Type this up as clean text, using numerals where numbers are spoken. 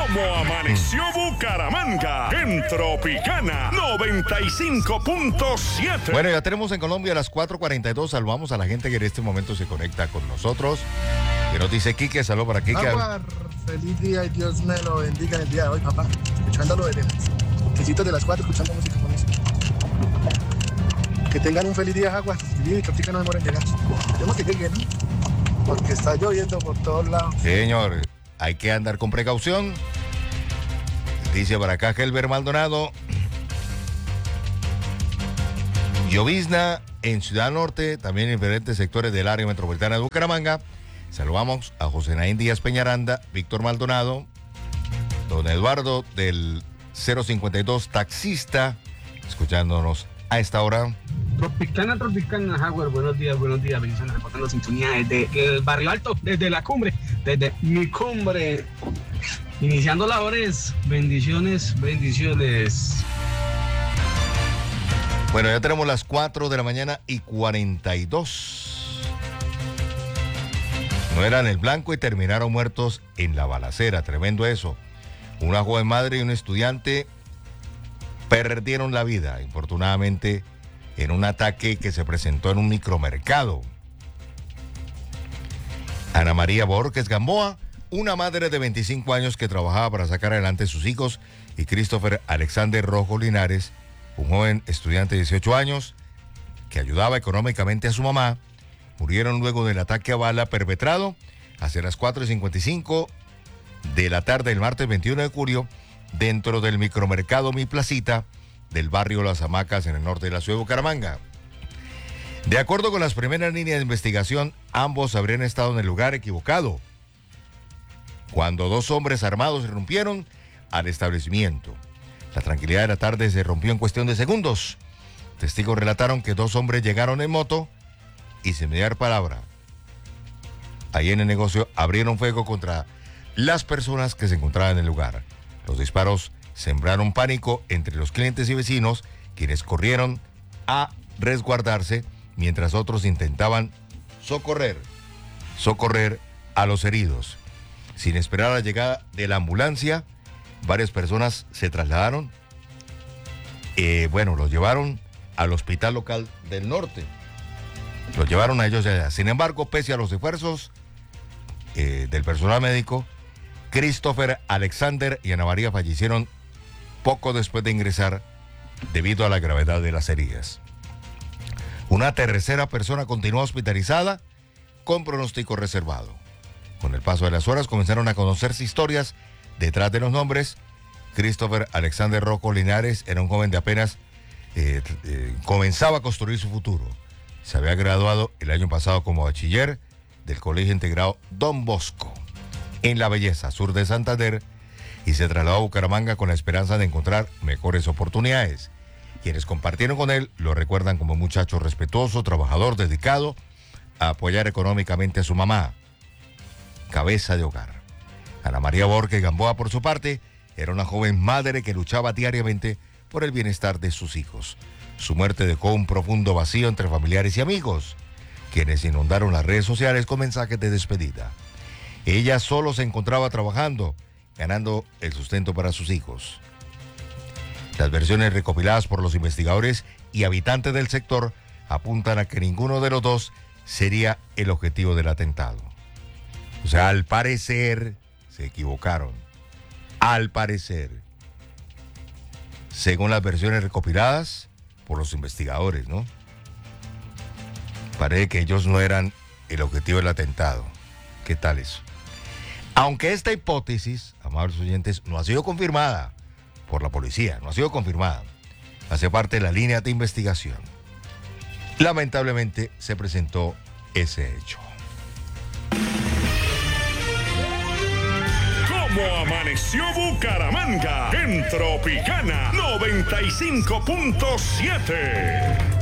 ¿Cómo amaneció Bucaramanga? En Tropicana 95.7. Bueno, ya tenemos en Colombia a las 4:42. Saludamos a la gente que en este momento se conecta con nosotros. Que nos dice Quique, saludos para Quique. Jaguar, feliz día y Dios me lo bendiga en el día de hoy, papá. Escuchándolo de las quesitos de las 4, escuchando música con eso. Que tengan un feliz día, Jaguar. Y Tropicana no demora en llegar. Esperemos que llegue, ¿no? Porque está lloviendo por todos lados. Señor, hay que andar con precaución. Dice para acá Helber Maldonado. Llovizna en Ciudad Norte, también en diferentes sectores del área metropolitana de Bucaramanga. Saludamos a José Naín Díaz Peñaranda, Víctor Maldonado, don Eduardo del 052 taxista, escuchándonos a esta hora. Tropicana, Jaguar, buenos días, bendiciones, reportando sintonía desde el barrio alto, desde la cumbre, desde mi cumbre, iniciando labores, bendiciones. Bueno, ya tenemos las 4 de la mañana y 42. No eran el blanco y terminaron muertos en la balacera, tremendo eso. Una joven madre y un estudiante perdieron la vida, infortunadamente, en un ataque que se presentó en un micromercado. Ana María Borges Gamboa, una madre de 25 años que trabajaba para sacar adelante a sus hijos, y Christopher Alexander Rojo Linares, un joven estudiante de 18 años que ayudaba económicamente a su mamá, murieron luego del ataque a bala perpetrado hacia las 4:55 de la tarde del martes 21 de julio dentro del micromercado Mi Placita del barrio Las Hamacas en el norte de la ciudad de Bucaramanga. De acuerdo con las primeras líneas de investigación, ambos habrían estado en el lugar equivocado cuando dos hombres armados irrumpieron al establecimiento. La tranquilidad de la tarde se rompió en cuestión de segundos. Testigos relataron que dos hombres llegaron en moto y sin mediar palabra, ahí en el negocio, abrieron fuego contra las personas que se encontraban en el lugar. Los disparos sembraron pánico entre los clientes y vecinos, quienes corrieron a resguardarse mientras otros intentaban socorrer a los heridos. Sin esperar la llegada de la ambulancia, varias personas se trasladaron, los llevaron al hospital local del norte. Los llevaron a ellos allá. Sin embargo, pese a los esfuerzos del personal médico, Christopher Alexander y Ana María fallecieron poco después de ingresar debido a la gravedad de las heridas. Una tercera persona continuó hospitalizada con pronóstico reservado. Con el paso de las horas comenzaron a conocerse historias detrás de los nombres. Christopher Alexander Rojo Linares era un joven de apenas comenzaba a construir su futuro. Se había graduado el año pasado como bachiller del Colegio Integrado Don Bosco en La Belleza, sur de Santander, y se trasladó a Bucaramanga con la esperanza de encontrar mejores oportunidades. Quienes compartieron con él lo recuerdan como un muchacho respetuoso, trabajador, dedicado a apoyar económicamente a su mamá, cabeza de hogar. Ana María Borges Gamboa, por su parte, era una joven madre que luchaba diariamente por el bienestar de sus hijos. Su muerte dejó un profundo vacío entre familiares y amigos, quienes inundaron las redes sociales con mensajes de despedida. Ella solo se encontraba trabajando, ganando el sustento para sus hijos. Las versiones recopiladas por los investigadores y habitantes del sector apuntan a que ninguno de los dos sería el objetivo del atentado. O sea, al parecer, se equivocaron. Al parecer, según las versiones recopiladas por los investigadores, ¿no? Parece que ellos no eran el objetivo del atentado. ¿Qué tal eso? Aunque esta hipótesis, amables oyentes, no ha sido confirmada por la policía, no ha sido confirmada, hace parte de la línea de investigación. Lamentablemente se presentó ese hecho. ¿Cómo amaneció Bucaramanga? En Tropicana 95.7.